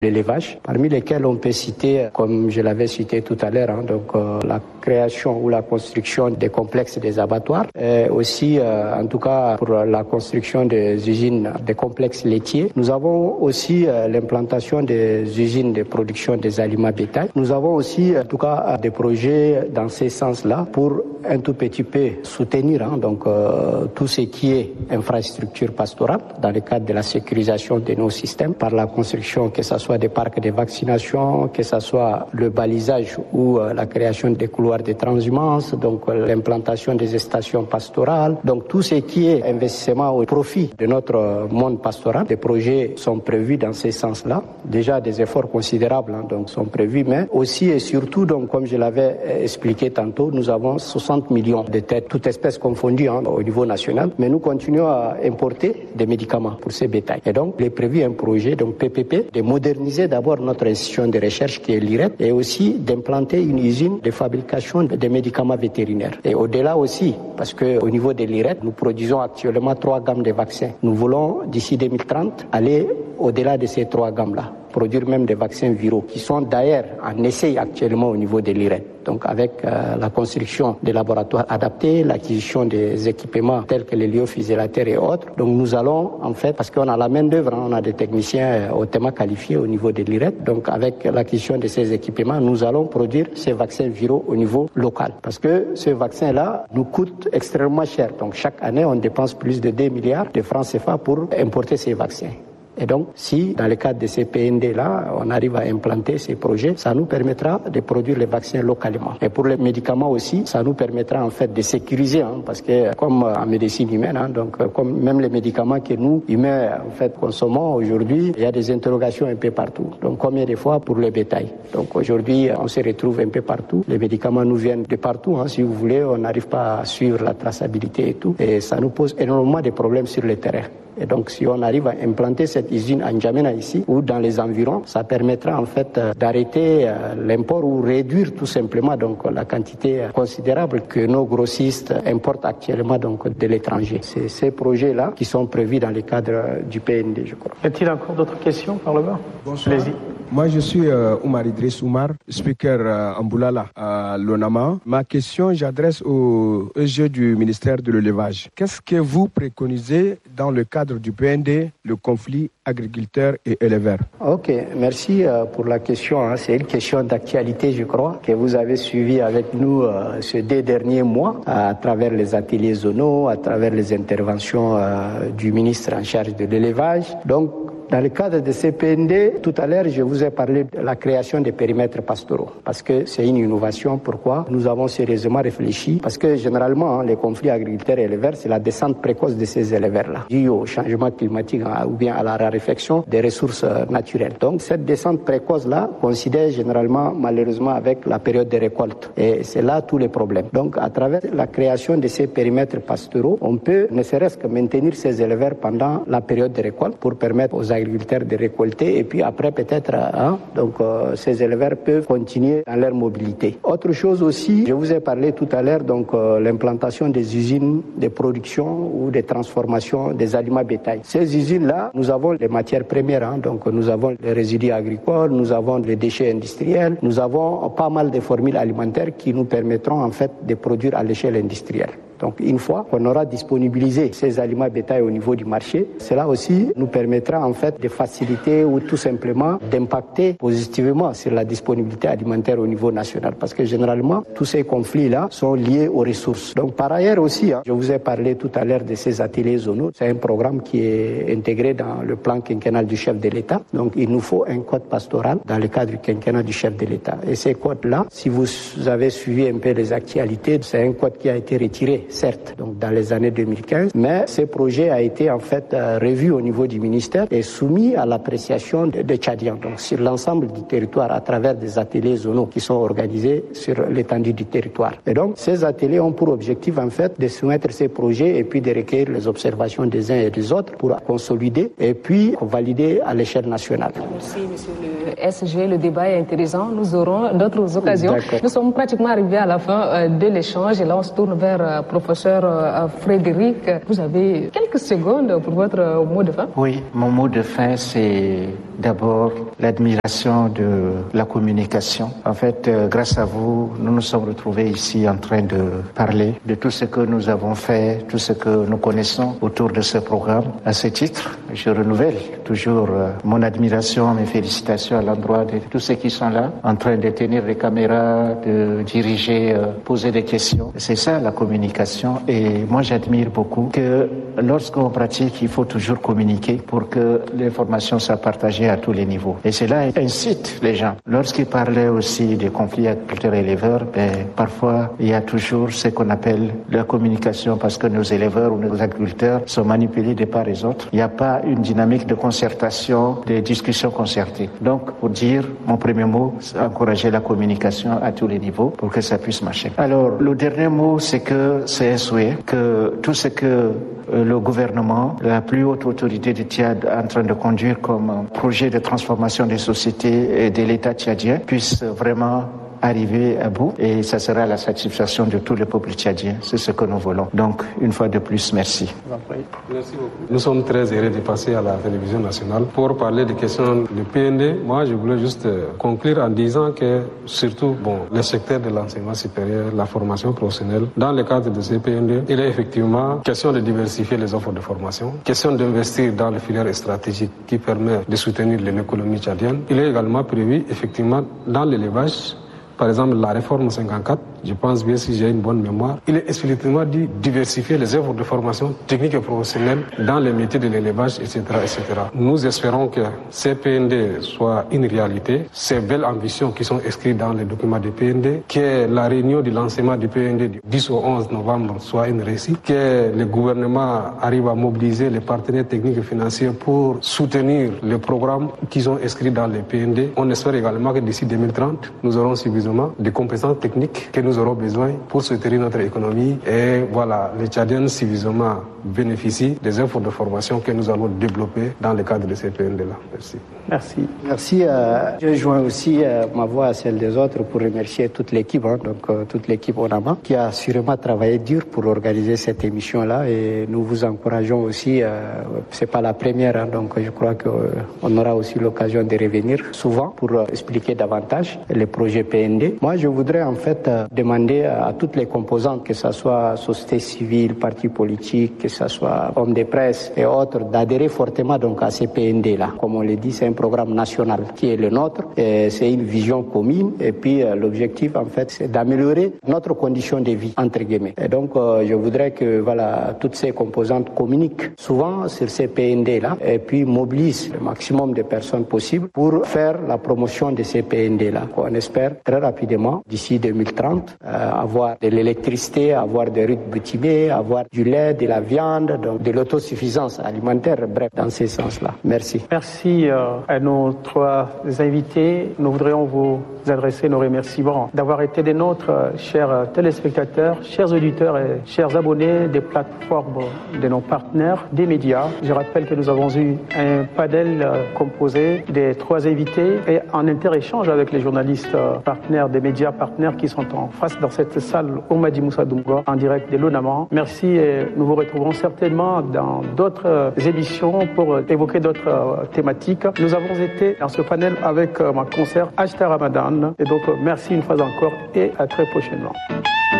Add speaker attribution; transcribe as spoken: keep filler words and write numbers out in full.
Speaker 1: l'élevage, parmi lesquels on peut citer, comme je l'avais cité tout à l'heure, hein, donc euh, la création ou la construction des complexes des abattoirs, et aussi, euh, en tout cas, pour la construction des usines, des complexes laitiers. Nous avons aussi euh, l'implantation des usines de production des aliments bétail. Nous avons aussi, en tout cas, des projets dans ces sens-là pour un tout petit peu soutenir hein, donc euh, tout ce qui est infrastructure pastorale dans le cadre de la sécurisation de nos systèmes par la construction, que ce soit des parcs de vaccination, que ce soit le balisage ou euh, la création des couloirs de transhumance, donc euh, l'implantation des stations pastorales. Donc tout ce qui est investissement au profit de notre monde pastoral, des projets sont prévus dans ces sens-là. Déjà des efforts considérables hein, donc sont prévus, mais aussi et surtout, donc comme je l'avais expliqué tantôt, nous avons soixante millions de têtes, toutes espèces confondues hein, au niveau national, mais nous continuons à importer des médicaments pour ces bétails. Et donc, il est prévu un projet, donc P P P, de moderniser d'abord notre institution de recherche qui est l'I R E T et aussi d'implanter une usine de fabrication des médicaments vétérinaires. Et au-delà aussi, parce qu'au niveau de l'I R E T, nous produisons actuellement trois gammes de vaccins. Nous voulons, d'ici deux mille trente, aller au-delà de ces trois gammes-là, produire même des vaccins viraux qui sont d'ailleurs en essai actuellement au niveau de l'I R E T. Donc avec euh, la construction des laboratoires adaptés, l'acquisition des équipements tels que les lyophysilateurs et autres. Donc nous allons en fait, parce qu'on a la main d'œuvre, hein, on a des techniciens euh, hautement qualifiés au niveau de l'I R E T. Donc avec l'acquisition de ces équipements, nous allons produire ces vaccins viraux au niveau local. Parce que ces vaccins-là nous coûtent extrêmement cher. Donc chaque année, on dépense plus de deux milliards de francs C F A pour importer ces vaccins. Et donc, si dans le cadre de ces P N D-là, on arrive à implanter ces projets, ça nous permettra de produire les vaccins localement. Et pour les médicaments aussi, ça nous permettra en fait de sécuriser, hein, parce que comme en médecine humaine, hein, donc comme même les médicaments que nous, humains, en fait, consommons aujourd'hui, il y a des interrogations un peu partout. Donc, combien de fois pour le bétail? Donc, aujourd'hui, on se retrouve un peu partout. Les médicaments nous viennent de partout, hein, si vous voulez, on n'arrive pas à suivre la traçabilité et tout. Et ça nous pose énormément de problèmes sur le terrain. Et donc, si on arrive à implanter cette usine à N'Djamena ici ou dans les environs, ça permettra en fait d'arrêter l'import ou réduire tout simplement donc la quantité considérable que nos grossistes importent actuellement donc de l'étranger. C'est ces projets-là qui sont prévus dans le cadre du P N D, je crois.
Speaker 2: Y a-t-il encore d'autres questions par le bas?
Speaker 3: Bonsoir. Allez-y. Moi, je suis euh, Oumar Idriss Oumar, speaker euh, en Boulala à l'ONAMA. Ma question, j'adresse au E G du ministère de l'Élevage. Qu'est-ce que vous préconisez dans le cadre du P N D, le conflit agriculteurs et éleveurs?
Speaker 1: Ok, merci euh, pour la question. Hein. C'est une question d'actualité, je crois, que vous avez suivi avec nous euh, ces deux derniers mois à travers les ateliers zonaux, à travers les interventions euh, du ministre en charge de l'élevage. Donc, dans le cadre de ces P N D, tout à l'heure, je vous ai parlé de la création des périmètres pastoraux, parce que c'est une innovation. Pourquoi? Nous avons sérieusement réfléchi, parce que généralement, hein, les conflits agriculteurs et éleveurs, c'est la descente précoce de ces éleveurs-là, due au changement climatique hein, ou bien à la raréfaction des ressources euh, naturelles. Donc, cette descente précoce-là coïncide généralement, malheureusement, avec la période de récolte. Et c'est là tous les problèmes. Donc, à travers la création de ces périmètres pastoraux, on peut ne serait-ce que maintenir ces éleveurs pendant la période de récolte pour permettre aux agriculteurs de récolter et puis après peut-être hein, donc euh, ces éleveurs peuvent continuer dans leur mobilité. Autre chose aussi, je vous ai parlé tout à l'heure donc euh, l'implantation des usines de production ou de transformation des aliments bétail. Ces usines-là, nous avons les matières premières, hein, donc nous avons les résidus agricoles, nous avons les déchets industriels, nous avons pas mal de formules alimentaires qui nous permettront en fait de produire à l'échelle industrielle. Donc une fois qu'on aura disponibilisé ces aliments bétail au niveau du marché, cela aussi nous permettra en fait de faciliter ou tout simplement d'impacter positivement sur la disponibilité alimentaire au niveau national. Parce que généralement, tous ces conflits-là sont liés aux ressources. Donc par ailleurs aussi, hein, je vous ai parlé tout à l'heure de ces ateliers zonaux. C'est un programme qui est intégré dans le plan quinquennal du chef de l'État. Donc il nous faut un code pastoral dans le cadre du quinquennat du chef de l'État. Et ces codes-là, si vous avez suivi un peu les actualités, c'est un code qui a été retiré certes, donc dans les années deux mille quinze, mais ce projet a été en fait euh, revu au niveau du ministère et soumis à l'appréciation des de Tchadiens, donc sur l'ensemble du territoire à travers des ateliers zonaux qui sont organisés sur l'étendue du territoire. Et donc, ces ateliers ont pour objectif en fait de soumettre ces projets et puis de recueillir les observations des uns et des autres pour consolider et puis valider à l'échelle nationale.
Speaker 4: Merci, monsieur le S G. Le débat est intéressant. Nous aurons d'autres occasions. Nous sommes pratiquement arrivés à la fin euh, de l'échange et là, on se tourne vers euh, professeur euh, Frédéric. Vous avez quelques secondes pour votre euh, mot de fin.
Speaker 5: Oui, mon mot de fin, c'est d'abord l'admiration de la communication. En fait, euh, grâce à vous, nous nous sommes retrouvés ici en train de parler de tout ce que nous avons fait, tout ce que nous connaissons autour de ce programme. À ce titre, je renouvelle toujours euh, mon admiration, mes félicitations à l'endroit de tous ceux qui sont là, en train de tenir les caméras, de diriger, euh, poser des questions. C'est ça la communication. Et moi, j'admire beaucoup que lorsqu'on pratique, il faut toujours communiquer pour que l'information soit partagée à tous les niveaux. Et cela incite les gens. Lorsqu'ils parlaient aussi des conflits agriculteurs-éleveurs, ben, parfois, il y a toujours ce qu'on appelle la communication parce que nos éleveurs ou nos agriculteurs sont manipulés de part et d'autre. Il n'y a pas une dynamique de concertation, de discussion concertée. Donc, pour dire, mon premier mot, c'est encourager la communication à tous les niveaux pour que ça puisse marcher. Alors, le dernier mot, c'est que c'est un souhait que tout ce que le gouvernement, la plus haute autorité du Tchad est en train de conduire comme projet de transformation des sociétés et de l'État tchadien puisse vraiment arriver à bout et ça sera la satisfaction de tout le peuple tchadien. C'est ce que nous voulons. Donc, une fois de plus, merci.
Speaker 6: Merci beaucoup. Nous sommes très heureux de passer à la télévision nationale pour parler des questions de P N D. Moi, je voulais juste conclure en disant que, surtout, bon, le secteur de l'enseignement supérieur, la formation professionnelle, dans le cadre de ces P N D, il est effectivement question de diversifier les offres de formation, question d'investir dans les filières stratégiques qui permettent de soutenir l'économie tchadienne. Il est également prévu, effectivement, dans l'élevage, par exemple, la réforme cinquante-quatre, je pense bien si j'ai une bonne mémoire, il est explicitement dit diversifier les œuvres de formation technique et professionnelle dans les métiers de l'élevage, et cetera, et cetera. Nous espérons que ces P N D soient une réalité, ces belles ambitions qui sont inscrites dans les documents du P N D, que la réunion de lancement du P N D du dix au onze novembre soit une réussite, que le gouvernement arrive à mobiliser les partenaires techniques et financiers pour soutenir les programmes qui sont inscrits dans les P N D. On espère également que d'ici deux mille trente, nous aurons suffisamment de compétences techniques que nous aurons besoin pour soutenir notre économie. Et voilà, les Tchadiens suffisamment bénéficient des efforts de formation que nous allons développer dans le cadre de ces P N D-là. Merci.
Speaker 2: Merci.
Speaker 1: Merci. Euh, je joins aussi euh, ma voix à celle des autres pour remercier toute l'équipe, hein, donc euh, toute l'équipe ONAMA, qui a sûrement travaillé dur pour organiser cette émission-là. Et nous vous encourageons aussi. Euh, c'est pas la première, hein, donc je crois qu'on euh, aura aussi l'occasion de revenir souvent pour euh, expliquer davantage les projets P N D. Moi, je voudrais en fait euh, demander à toutes les composantes, que ce soit société civile, partis politiques, que ce soit hommes de presse et autres, d'adhérer fortement donc à ces P N D-là. Comme on le dit, c'est un programme national qui est le nôtre, et c'est une vision commune, et puis euh, l'objectif en fait, c'est d'améliorer notre condition de vie, entre guillemets. Et donc, euh, je voudrais que voilà, toutes ces composantes communiquent souvent sur ces P N D-là, et puis mobilisent le maximum de personnes possibles pour faire la promotion de ces P N D-là. On espère très rapidement, d'ici deux mille trente, euh, avoir de l'électricité, avoir des riz butimés, avoir du lait, de la viande, donc de l'autosuffisance alimentaire, bref, dans ces sens-là. Merci.
Speaker 2: Merci euh, à nos trois invités. Nous voudrions vous adresser nos remerciements d'avoir été des nôtres, chers téléspectateurs, chers auditeurs et chers abonnés des plateformes de nos partenaires, des médias. Je rappelle que nous avons eu un panel composé des trois invités et en inter-échange avec les journalistes partenaires des médias partenaires qui sont en face dans cette salle au Madi Moussa Dunga en direct de l'ONAMA. Merci et nous vous retrouverons certainement dans d'autres émissions pour évoquer d'autres thématiques. Nous avons été dans ce panel avec ma consoeur Ashta Ramadan et donc merci une fois encore et à très prochainement.